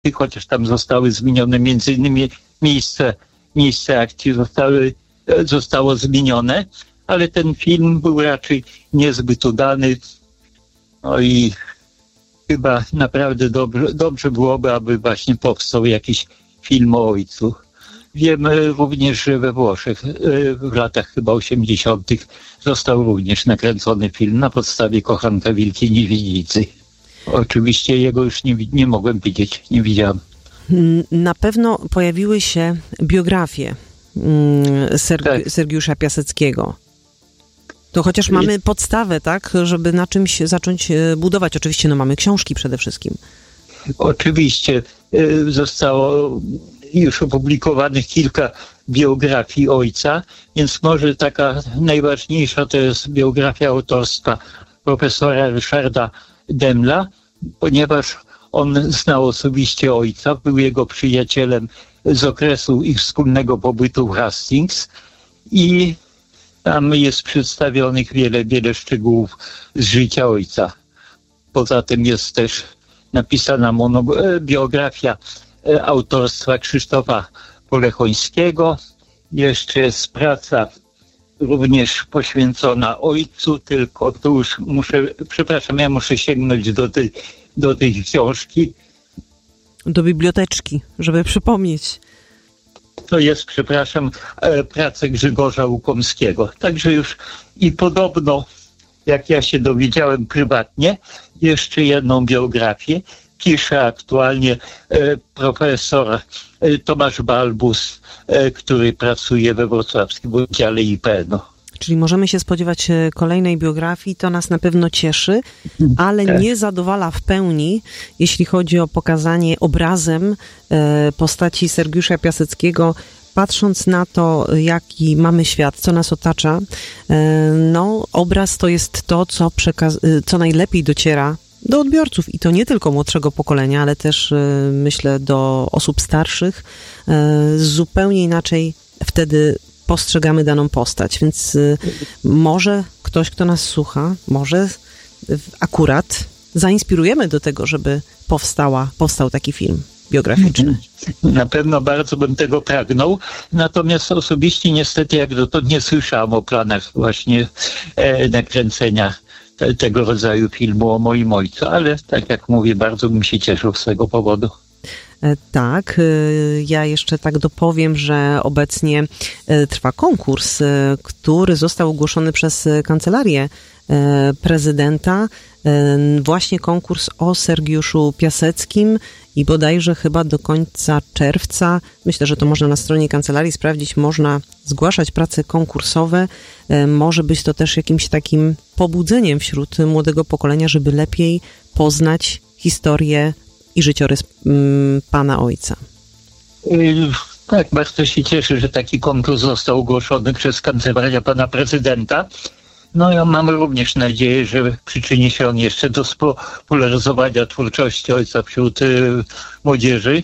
chociaż tam zostały zmienione między innymi miejsce akcji zostało zmienione, ale ten film był raczej niezbyt udany. No i chyba naprawdę dobrze byłoby, aby właśnie powstał jakiś film o ojcu. Wiem również, że we Włoszech w latach chyba 80. został również nakręcony film na podstawie Kochanka Wielkiej Niewidnicy. Oczywiście jego już nie mogłem widzieć, nie widziałem. Na pewno pojawiły się biografie Sergiusza Piaseckiego. To chociaż mamy podstawę, tak, żeby na czymś zacząć budować. Oczywiście mamy książki przede wszystkim. Oczywiście zostało już opublikowanych kilka biografii ojca, więc może taka najważniejsza to jest biografia autorstwa profesora Ryszarda Demla, ponieważ on znał osobiście ojca, był jego przyjacielem z okresu ich wspólnego pobytu w Hastings i tam jest przedstawionych wiele szczegółów z życia ojca. Poza tym jest też napisana biografia autorstwa Krzysztofa Polechońskiego. Jeszcze jest praca również poświęcona ojcu, tylko tu już muszę sięgnąć do tej książki. Do biblioteczki, żeby przypomnieć. To jest, praca Grzegorza Łukomskiego. Także już i podobno, jak ja się dowiedziałem prywatnie, jeszcze jedną biografię pisze aktualnie profesor Tomasz Balbus, który pracuje we wrocławskim oddziale IPN-u. Czyli możemy się spodziewać kolejnej biografii, to nas na pewno cieszy, ale nie zadowala w pełni, jeśli chodzi o pokazanie obrazem postaci Sergiusza Piaseckiego, patrząc na to, jaki mamy świat, co nas otacza. No, obraz to jest to, co najlepiej dociera do odbiorców i to nie tylko młodszego pokolenia, ale też myślę do osób starszych. Zupełnie inaczej wtedy postrzegamy daną postać, więc może ktoś, kto nas słucha, może akurat zainspirujemy do tego, żeby powstał taki film biograficzny. Na pewno bardzo bym tego pragnął, natomiast osobiście niestety jak dotąd nie słyszałem o planach właśnie nakręcenia tego rodzaju filmu o moim ojcu, ale tak jak mówię, bardzo bym się cieszył z tego powodu. Tak, ja jeszcze tak dopowiem, że obecnie trwa konkurs, który został ogłoszony przez Kancelarię Prezydenta. Właśnie konkurs o Sergiuszu Piaseckim i bodajże chyba do końca czerwca, myślę, że to można na stronie Kancelarii sprawdzić, można zgłaszać prace konkursowe. Może być to też jakimś takim pobudzeniem wśród młodego pokolenia, żeby lepiej poznać historię i życiorys pana ojca. Tak, bardzo się cieszę, że taki konkurs został ogłoszony przez Kancelarię pana prezydenta. No ja mam również nadzieję, że przyczyni się on jeszcze do spopularyzowania twórczości ojca wśród młodzieży.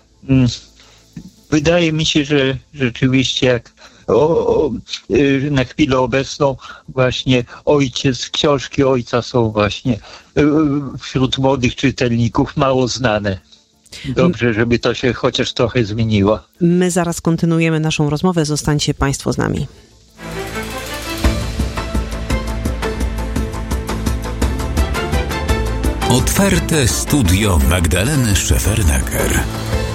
Wydaje mi się, że rzeczywiście jak na chwilę obecną właśnie książki ojca są właśnie wśród młodych czytelników mało znane. Dobrze, żeby to się chociaż trochę zmieniło. My zaraz kontynuujemy naszą rozmowę. Zostańcie Państwo z nami. Otwarte studio Magdaleny Szefernaker.